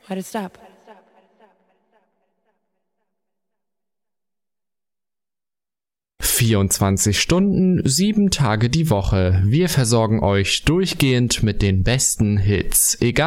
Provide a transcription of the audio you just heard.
Why'd it stop? 24 Stunden, 7 Tage die Woche. Wir versorgen euch durchgehend mit den besten Hits. Egal